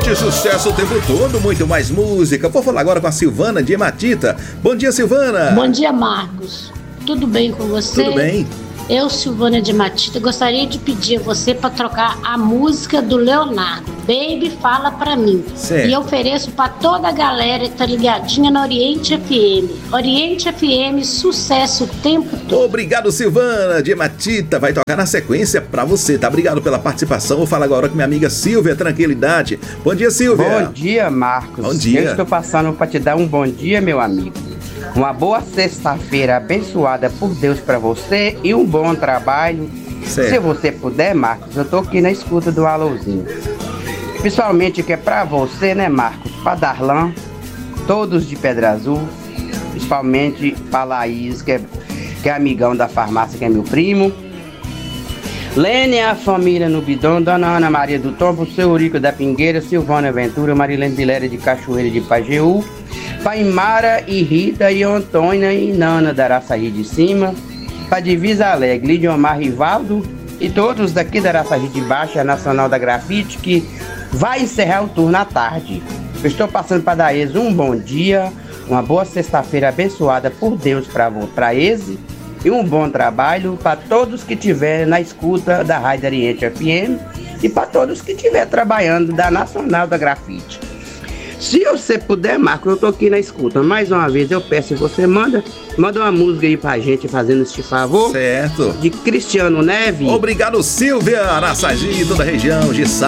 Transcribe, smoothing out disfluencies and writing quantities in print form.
Oriente, sucesso o tempo todo, muito mais música. Vou falar agora com a Silvana de Hematita. Bom dia, Silvana. Bom dia, Marcos. Tudo bem com você? Tudo bem. Eu, Silvana de Hematita, gostaria de pedir a você para trocar a música do Leonardo, Baby Fala Pra Mim. Certo. E eu ofereço para toda a galera que tá ligadinha na Oriente FM. Oriente FM, sucesso o tempo todo. Obrigado, Silvana de Hematita. Vai tocar na sequência pra você, tá? Obrigado pela participação. Vou falar agora com minha amiga Silvia Tranquilidade. Bom dia, Silvia. Bom dia, Marcos. Bom dia. Eu estou passando para te dar um bom dia, meu amigo. Uma boa sexta-feira abençoada por Deus para você e um bom trabalho. Certo. Se você puder, Marcos, eu tô aqui na escuta do alôzinho. Principalmente que é para você, né, Marcos? Para Darlan, todos de Pedra Azul, principalmente para Laís, que é amigão da farmácia, que é meu primo. Lene, a família no Bidão, Dona Ana Maria do Tombo, seu Eurico da Pingueira, Silvana Ventura, Marilene Vilera de Cachoeira de Pajeú, Paimara e Rita e Antônia e Nana da Araçaí de Cima, para Divisa Alegre, Lidiomar Rivaldo e todos daqui da Araçaí de Baixo, a Nacional da Grafite, que vai encerrar o turno à tarde. Eu estou passando para dar eles um bom dia, uma boa sexta-feira abençoada por Deus para eles e um bom trabalho para todos que estiverem na escuta da Rádio Oriente FM e para todos que estiverem trabalhando da Nacional da Grafite. Se você puder, Marco, eu tô aqui na escuta. Mais uma vez eu peço que você manda uma música aí pra gente fazendo este favor. Certo. De Cristiano Neves. Obrigado, Silvia, Araçagi, toda a região, Gissá.